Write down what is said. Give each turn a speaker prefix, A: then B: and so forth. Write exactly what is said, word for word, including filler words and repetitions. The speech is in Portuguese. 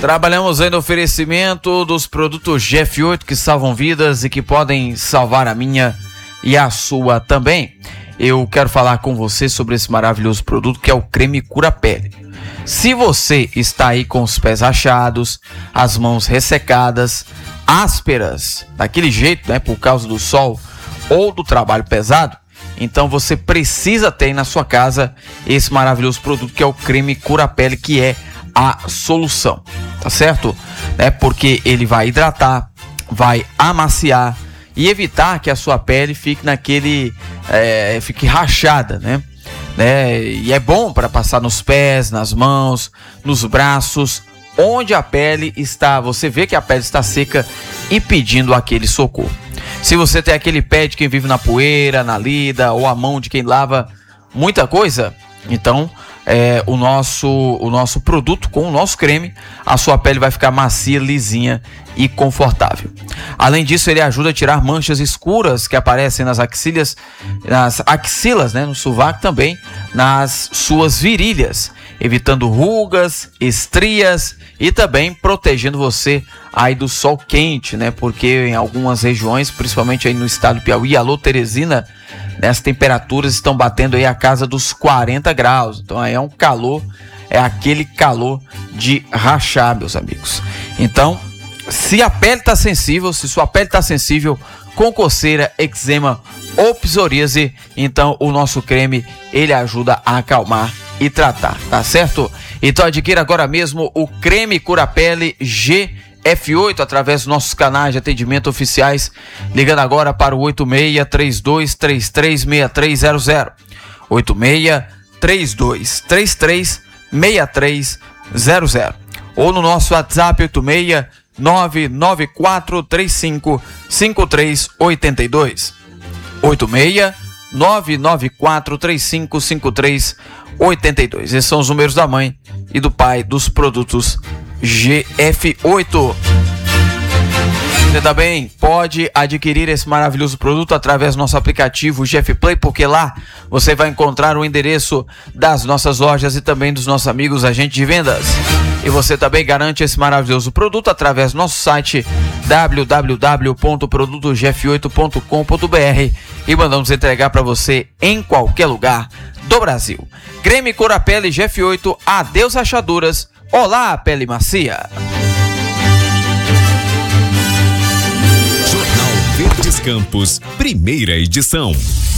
A: Trabalhamos aí no oferecimento dos produtos G F oito que salvam vidas e que podem salvar a minha e a sua também. Eu quero falar com você sobre esse maravilhoso produto que é o creme cura-pele. Se você está aí com os pés rachados, as mãos ressecadas, ásperas, daquele jeito, né, por causa do sol ou do trabalho pesado, então você precisa ter na sua casa esse maravilhoso produto que é o creme cura-pele, que é a solução, tá certo? É porque ele vai hidratar, vai amaciar e evitar que a sua pele fique naquele, é, fique rachada, né? né? E é bom para passar nos pés, nas mãos, nos braços, onde a pele está, você vê que a pele está seca e pedindo aquele socorro. Se você tem aquele pé de quem vive na poeira, na lida, ou a mão de quem lava muita coisa, então é, o, nosso, o nosso produto com o nosso creme, a sua pele vai ficar macia, lisinha e confortável. Além disso, ele ajuda a tirar manchas escuras que aparecem nas axilas, nas axilas, né, no sovaco, também nas suas virilhas, evitando rugas, estrias e também protegendo você aí do sol quente, né? Porque em algumas regiões, principalmente aí no estado do Piauí, alô Teresina, né, as temperaturas estão batendo aí a casa dos quarenta graus. Então aí é um calor, é aquele calor de rachar, meus amigos. Então, se a pele está sensível, se sua pele está sensível com coceira, eczema ou psoríase, então o nosso creme, ele ajuda a acalmar e tratar, tá certo? Então adquira agora mesmo o creme cura-pele G F oito através dos nossos canais de atendimento oficiais, ligando agora para o oito seis três dois três três seis três zero zero, oito seis três dois três três seis três zero zero, ou no nosso WhatsApp oito seis nove nove quatro três cinco cinco três oito dois, oito seis nove nove quatro três cinco cinco três oito dois. Esses são os números da mãe e do pai dos produtos G F oito. Você também pode adquirir esse maravilhoso produto através do nosso aplicativo G F Play, porque lá você vai encontrar o endereço das nossas lojas e também dos nossos amigos agentes de vendas. E você também garante esse maravilhoso produto através do nosso site w w w ponto produto g f oito ponto com ponto b r e mandamos entregar para você em qualquer lugar do Brasil. Creme cura-pele G F oito, adeus rachaduras, olá pele macia.
B: Jornal Verdes Campos, primeira edição.